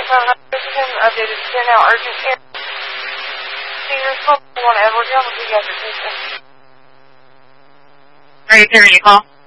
Updated to now urgent care. Seniors call 1 Edward Hill, pediatric patient. Are you carrying a call?